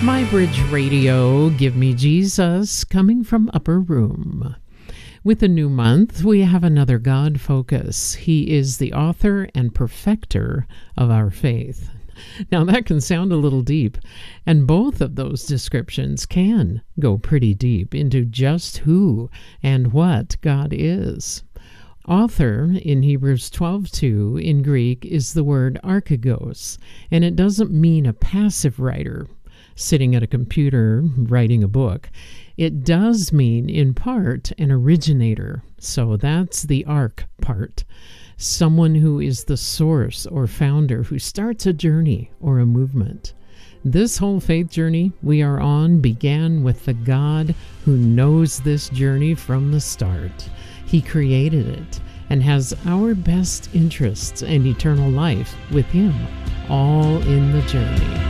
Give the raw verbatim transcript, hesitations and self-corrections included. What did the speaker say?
My Bridge Radio, Give Me Jesus, coming from Upper Room. With a new month, we have another God focus. He is the author and perfecter of our faith. Now that can sound a little deep, and both of those descriptions can go pretty deep into just who and what God is. Author in Hebrews twelve two in Greek is the word archegos, and it doesn't mean a passive writer sitting at a computer writing a book. It does mean, in part, an originator. So that's the arch part. Someone who is the source or founder who starts a journey or a movement. This whole faith journey we are on began with the God who knows this journey from the start. He created it and has our best interests and eternal life with Him, all in the journey.